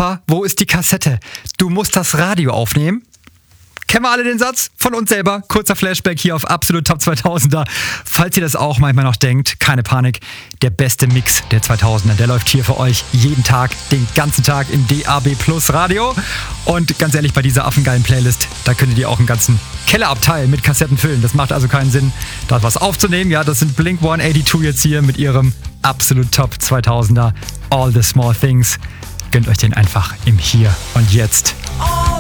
Papa, wo ist die Kassette? Du musst das Radio aufnehmen. Kennen wir alle den Satz? Von uns selber. Kurzer Flashback hier auf Absolut Top 2000er. Falls ihr das auch manchmal noch denkt, keine Panik. Der beste Mix der 2000er, der läuft hier für euch jeden Tag, den ganzen Tag im DAB Plus Radio. Und ganz ehrlich, bei dieser affengeilen Playlist, da könntet ihr auch einen ganzen Kellerabteil mit Kassetten füllen. Das macht also keinen Sinn, da was aufzunehmen. Ja, das sind Blink 182 jetzt hier mit ihrem Absolut Top 2000er All the Small Things. Gönnt euch den einfach im Hier und Jetzt.